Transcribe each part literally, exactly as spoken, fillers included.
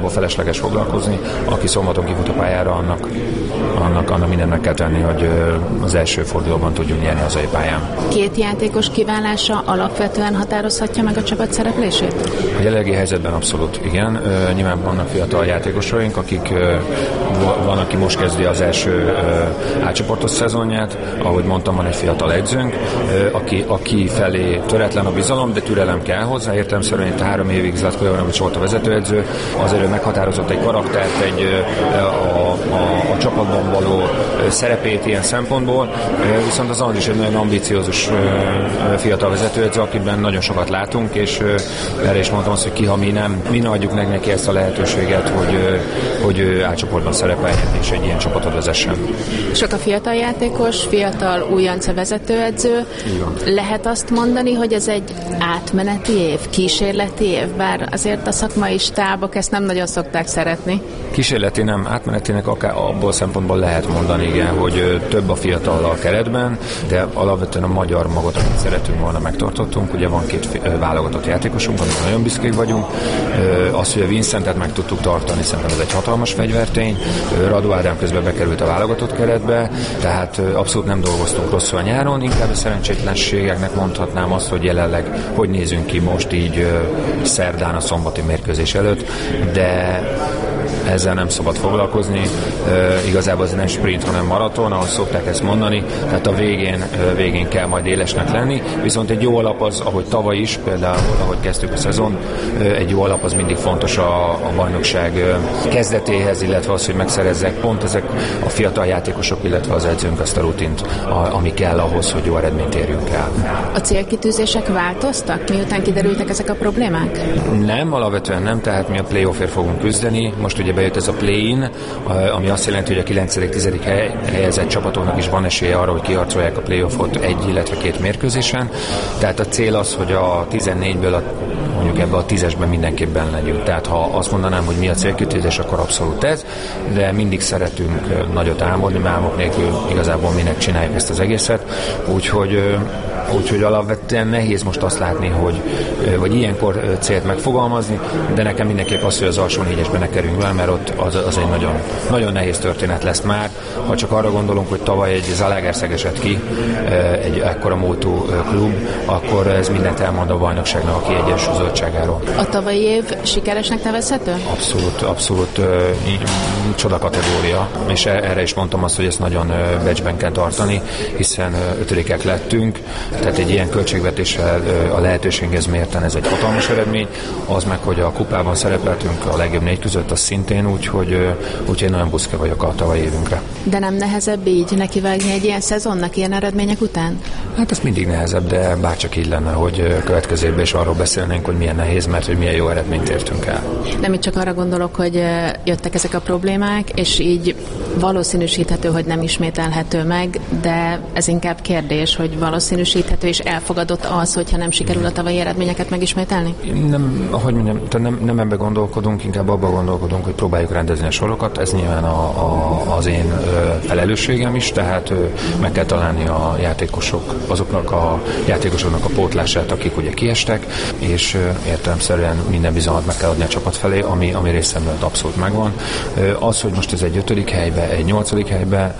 igazából felesleges foglalkozni. Aki szombaton kifut a pályára, annak, annak, annak mindent meg kell tenni, hogy az első fordulóban tudjunk nyerni az hazai pályán. Két játékos kiválása alapvetően határozhatja meg a csapat szereplését? A jelenlegi helyzetben abszolút igen. Nyilván vannak fiatal játékosaink, akik van, aki most kezdi az első átcsoportos szezonját. Ahogy mondtam, van egy fiatal edzőnk, aki, aki felé töretlen a bizalom, de türelem kell hozzá. Értelemszerűen itt három évig Zlatko Jovanovics volt a vezetőedző, azért ő meghatározott egy karaktert, egy a, a, a csapatban való szerepét ilyen szempontból, viszont az az is egy nagyon ambiciózus fiatal vezetőedző, akiben nagyon sokat látunk, és erre is mondtam azt, hogy ki, ha mi nem, mi ne adjuk meg neki ezt a lehetőséget, hogy, hogy átcsoportban szerepeljen és egy ilyen csapatot vezessen. Sok a fiatal játékos, fiatal újonc a vezetőedző. Lehet azt mondani, hogy ez egy átmeneti év, kísérleti év, bár azért a szakmai stábok ezt nem nagyon szokták szeretni. Kísérleti nem, átmenetének akár abból szempontból lehet mondani, igen, hogy több a fiatal a keretben, de alapvetően a magyar magot, amit szeretünk volna, megtartottunk. Ugye van két válogatott játékosunk, amit nagyon büszkék vagyunk. Az, hogy a Vincentet meg tudtuk tartani, szerintem ez egy hatalmas fegyvertény. Radu Ádám közben bekerült a válogatott keretbe, tehát abszolút nem dolgoztunk rosszul a nyáron, inkább a szerencsétlenségeknek mondhatnám azt, hogy jelenleg hogy nézünk ki most így szerdán a szombati mérkőzés előtt, de ezzel nem szabad foglalkozni. E, igazából ez nem sprint, hanem maraton, ahogy szokták ezt mondani, tehát a végén, végén kell majd élesnek lenni, viszont egy jó alap az, ahogy tavaly is, például ahogy kezdtük a szezon, egy jó alap az mindig fontos a, a bajnokság kezdetéhez, illetve az, hogy megszerezzek pont ezek a fiatal játékosok, illetve az edzőnk azt a rutint, a, ami kell ahhoz, hogy jó eredményt érjünk el. A célkitűzések változtak, miután kiderültek ezek a problémák? Nem, alapvetően nem, tehát mi a playoffért fogunk küzdeni. Most ugye bejött ez a play-in, ami azt jelenti, hogy a kilencedik-tizedik helyezett csapatoknak is van esélye arra, hogy kiharcolják a playoffot egy, illetve két mérkőzésen. Tehát a cél az, hogy a tizennégyből a, mondjuk ebbe a tízesben mindenképpen legyünk. Tehát ha azt mondanám, hogy mi a célkitűzés, akkor abszolút ez, de mindig szeretünk nagyot álmodni, álmok nélkül igazából minek csináljuk ezt az egészet. Úgyhogy Úgyhogy alapvetően nehéz most azt látni, hogy vagy ilyenkor célt megfogalmazni, de nekem mindenképp az, hogy az alsó négyesben ne kerüljünk le, mert ott az, az egy nagyon, nagyon nehéz történet lesz már. Ha csak arra gondolunk, hogy tavaly egy Zalaegerszeg esett ki, egy ekkora múltú klub, akkor ez mindent elmond a bajnokságnak a kiegyensúlyozottságáról. A tavalyi év sikeresnek nevezhető? Abszolút, abszolút csoda kategória, és erre is mondtam azt, hogy ezt nagyon becsben kell tartani, hiszen ötödikek lettünk, tehát egy ilyen költségvetéssel a lehetőséghez mérten ez egy hatalmas eredmény, az meg, hogy a kupában szerepeltünk a legjobb négy között, az szintén, úgyhogy, úgyhogy nagyon buszke vagyok a tavalyi évünkre. De nem nehezebb így nekivágni egy ilyen szezonnak, ilyen eredmények után? Hát ez mindig nehezebb, de bárcsak így lenne, hogy következő évben is arról beszélnénk, hogy milyen nehéz, mert hogy milyen jó eredményt értünk el. Nem, itt csak arra gondolok, hogy jöttek ezek a problémák, és így valószínűsíthető, hogy nem ismételhető meg, de ez inkább kérdés, hogy valószínűsíthető és elfogadott az, hogyha nem sikerül a tavalyi eredményeket megismételni? Nem, hogy mondjam, nem, nem ebbe gondolkodunk, inkább abba gondolkodunk, hogy próbáljuk rendezni a sorokat. Ez nyilván a, a, az én felelősségem is, tehát meg kell találni a játékosok, azoknak a játékosoknak a pótlását, akik ugye kiestek, és értelemszerűen minden bizalmat meg kell adni a csapat felé, ami, ami részemről abszolút megvan. Az, hogy most ez egy ötödik helybe, egy nyolcadik helybe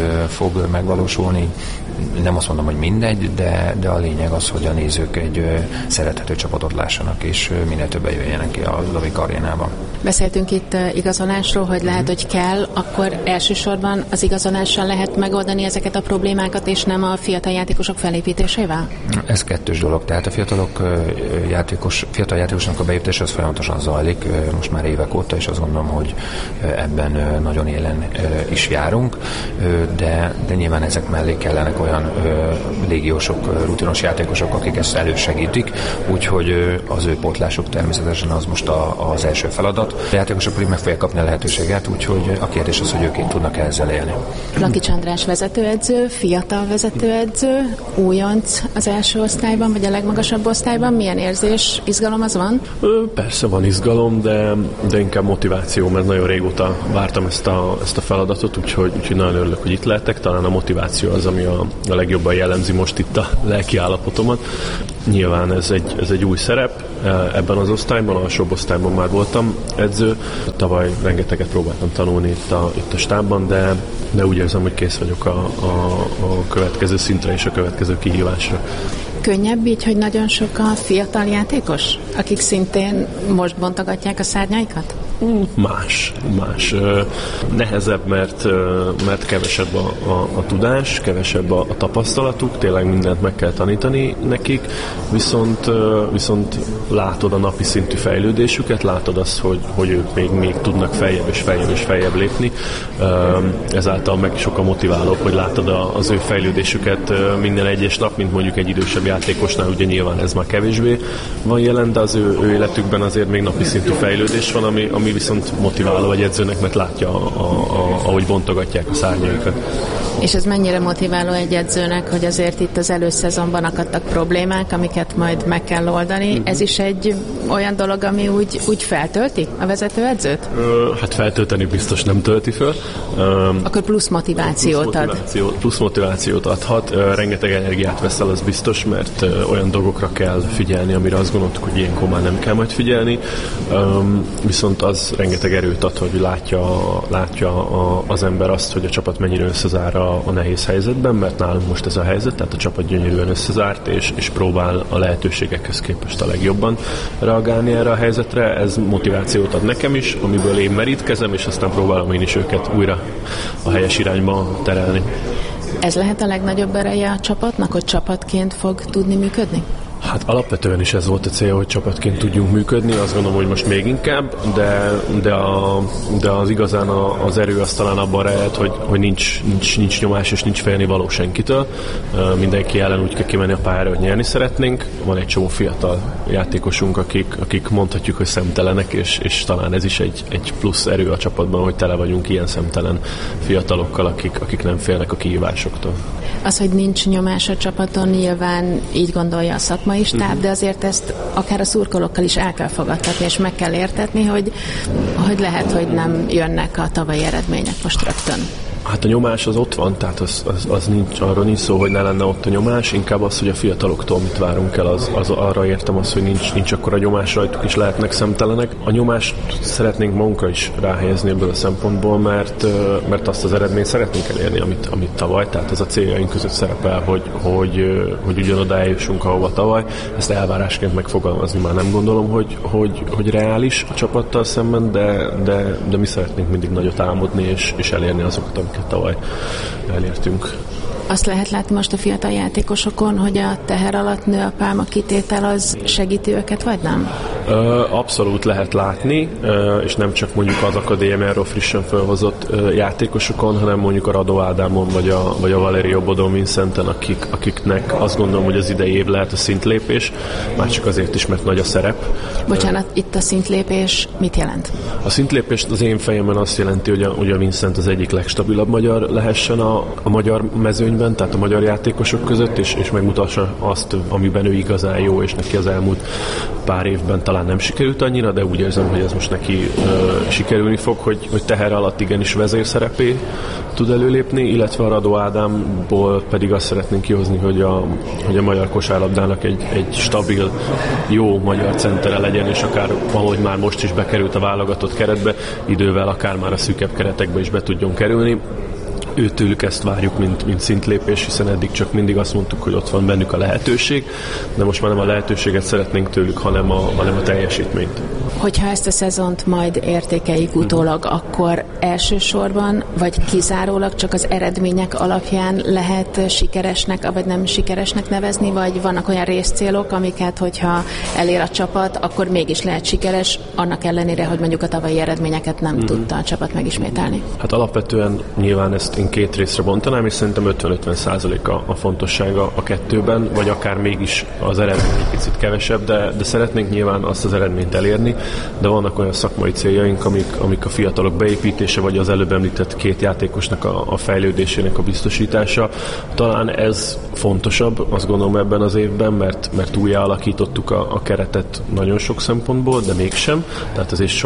fog megvalósulni, nem azt mondom, hogy mindegy, de, de a lényeg az, hogy a nézők egy ö, szerethető csapatot lássanak, és ö, minél többen jöjjenek ki a Ludovik arénában. Beszéltünk itt uh, igazolásról, hogy lehet, hogy kell, akkor elsősorban az igazolással lehet megoldani ezeket a problémákat, és nem a fiatal játékosok felépítésével? Ez kettős dolog, tehát a fiatalok ö, játékos, fiatal játékosnak a beépítése az folyamatosan zajlik, ö, most már évek óta, és azt gondolom, hogy ö, ebben ö, nagyon élen ö, is járunk, ö, de, de nyilván ezek mellé kellenek olyan ö, légiósok, rutinos játékosok, akik ezt elősegítik, úgyhogy ö, az ő pótlásuk természetesen az most a, az első feladat. A játékosok pedig meg fogják kapni a lehetőséget, úgyhogy a kérdés az, hogy ők így tudnak ezzel élni. Lakics András vezetőedző, fiatal vezetőedző, újonc az első osztályban, vagy a legmagasabb osztályban. Milyen érzés, izgalom az van? Persze van izgalom, de, de inkább motiváció, mert nagyon régóta vártam ezt a, ezt a feladatot, úgyhogy, úgyhogy nagyon örülök, hogy itt lehetek. Talán a motiváció az, ami a a legjobban jellemzi most itt a lelki állapotomat. Nyilván ez egy, ez egy új szerep ebben az osztályban, alsóbb osztályban már voltam edző. Tavaly rengeteget próbáltam tanulni itt a, itt a stábban, de, de úgy érzem, hogy kész vagyok a, a, a következő szintre és a következő kihívásra. Könnyebb így, hogy nagyon sok a fiatal játékos, akik szintén most bontogatják a szárnyaikat? Más, más. Nehezebb, mert, mert kevesebb a, a, a tudás, kevesebb a, a tapasztalatuk, tényleg mindent meg kell tanítani nekik, viszont, viszont látod a napi szintű fejlődésüket, látod azt, hogy, hogy ők még, még tudnak feljebb és feljebb és feljebb lépni. Ezáltal meg sokkal motiválóbb, hogy látod az ő fejlődésüket minden egyes nap, mint mondjuk egy idősebb játékosnál, ugye nyilván ez már kevésbé van jelen, de az ő, ő életükben azért még napi szintű fejlődés van, ami, ami viszont motiváló egy edzőnek, mert látja, a, a, a, ahogy bontogatják a szárnyaikat. És ez mennyire motiváló egy edzőnek, hogy azért itt az előszezonban akadtak problémák, amiket majd meg kell oldani. Mm-hmm. Ez is egy olyan dolog, ami úgy, úgy feltölti a vezetőedzőt? Uh, hát feltölteni biztos nem tölti föl. Um, Akkor plusz motivációt plusz motivációt, ad. Plusz motivációt adhat. Uh, rengeteg energiát veszel, az biztos, mert uh, olyan dolgokra kell figyelni, amire azt gondoltuk, hogy ilyenkor már nem kell majd figyelni. Um, viszont az rengeteg erőt ad, hogy látja, látja a, az ember azt, hogy a csapat mennyire összezár a, a nehéz helyzetben, mert nálunk most ez a helyzet, tehát a csapat gyönyörűen összezárt, és, és próbál a lehetőségekhez képest a legjobban reagálni erre a helyzetre. Ez motivációt ad nekem is, amiből én merítkezem, és aztán próbálom én is őket újra a helyes irányba terelni. Ez lehet a legnagyobb ereje a csapatnak, hogy csapatként fog tudni működni? Hát alapvetően is ez volt a cél, hogy csapatként tudjunk működni, azt gondolom, hogy most még inkább, de, de, a, de az igazán a, az erő az talán abban rejt, hogy, hogy nincs, nincs, nincs nyomás és nincs félnivaló senkitől. Mindenki ellen úgy kell kimenni a pályára, hogy nyerni szeretnénk. Van egy csomó fiatal játékosunk, akik, akik mondhatjuk, hogy szemtelenek, és, és talán ez is egy, egy plusz erő a csapatban, hogy tele vagyunk ilyen szemtelen fiatalokkal, akik, akik nem félnek a kihívásoktól. Az, hogy nincs nyomás a csapaton, nyilván így gondolja a szakmai stáb, de azért ezt akár a szurkolókkal is el kell fogadtatni, és meg kell értetni, hogy, hogy lehet, hogy nem jönnek a tavalyi eredmények most rögtön. Hát a nyomás az ott van, tehát az, az, az nincs, arról nincs szó, hogy ne lenne ott a nyomás, inkább az, hogy a fiataloktól mit várunk el, az, az arra értem az, hogy nincs, nincs akkora nyomás rajtuk, is lehetnek szemtelenek. A nyomást szeretnénk magunkra is ráhelyezni ebből a szempontból, mert, mert azt az eredményt szeretnénk elérni, amit, amit tavaly, tehát ez a céljaink között szerepel, hogy, hogy, hogy ugyanoda eljussunk, ahova tavaly. Ezt elvárásként megfogalmazni már nem gondolom, hogy, hogy, hogy reális a csapattal szemben, de, de, de mi szeretnénk mindig nagyot álmodni és, és elérni azokat, amiket tavaly elértünk. Azt lehet látni most a fiatal játékosokon, hogy a teher alatt nő a pálma kitétel, az segíti őket, vagy nem? Abszolút lehet látni, és nem csak mondjuk az akadémiáról frissen felhozott játékosokon, hanem mondjuk a Radó Ádámon, vagy a, vagy a Valerio Bodon Vincenten, akik, akiknek azt gondolom, hogy az idei év lehet a szintlépés, már csak azért is, mert nagy a szerep. Bocsánat, itt a szintlépés mit jelent? A szintlépés az én fejemben azt jelenti, hogy a, hogy a Vincent az egyik legstabilabb magyar lehessen a, a magyar mezőnyben, tehát a magyar játékosok között, és, és megmutassa azt, amiben ő igazán jó, és neki az elmúlt pár évben talán nem sikerült annyira, de úgy érzem, hogy ez most neki uh, sikerülni fog, hogy, hogy teher alatt igenis vezérszerepé tud előlépni, illetve a Radó Ádámból pedig azt szeretnénk kihozni, hogy a, hogy a magyar kosárlabdának egy, egy stabil, jó magyar centere legyen, és akár valahogy már most is bekerült a válogatott keretbe, idővel akár már a szűkebb keretekbe is be tudjon kerülni. Őtőlük ezt várjuk, mint, mint szintlépés, hiszen eddig csak mindig azt mondtuk, hogy ott van bennük a lehetőség, de most már nem a lehetőséget szeretnénk tőlük, hanem a, hanem a teljesítményt. Hogyha ezt a szezont majd értékeljük utólag, akkor elsősorban, vagy kizárólag csak az eredmények alapján lehet sikeresnek, vagy nem sikeresnek nevezni, vagy vannak olyan részcélok, amiket, hogyha elér a csapat, akkor mégis lehet sikeres, annak ellenére, hogy mondjuk a tavalyi eredményeket nem mm-hmm. tudta a csapat megismételni. Hát alapvetően nyilván ezt én két részre bontanám, és szerintem ötven-ötven százalék a, a fontossága a kettőben, vagy akár mégis az eredmény egy picit kevesebb, de, de szeretnénk nyilván azt az eredményt elérni, de vannak olyan szakmai céljaink, amik, amik a fiatalok beépítése, vagy az előbb említett két játékosnak a, a fejlődésének a biztosítása. Talán ez fontosabb, azt gondolom ebben az évben, mert, mert újjáalakítottuk a, a keretet nagyon sok szempontból, de mégsem, tehát azért sok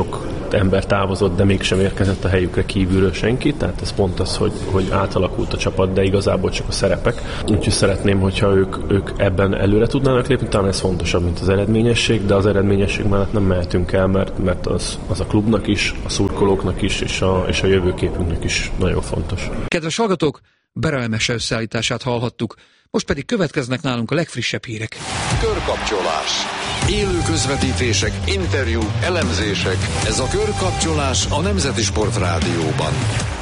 hat ember távozott, de mégsem érkezett a helyükre kívülről senki, tehát ez pont az, hogy, hogy átalakult a csapat, de igazából csak a szerepek. Úgyhogy szeretném, hogyha ők, ők ebben előre tudnának lépni, talán ez fontosabb, mint az eredményesség, de az eredményesség mellett nem mehetünk el, mert, mert az, az a klubnak is, a szurkolóknak is, és a, és a jövőképünknek is nagyon fontos. Kedves hallgatók, Berelmese összeállítását hallhattuk, most pedig következnek nálunk a legfrissebb hírek. Körkapcsolás. Élő közvetítések, interjúk, elemzések. Ez a Körkapcsolás a Nemzeti Sport Rádióban.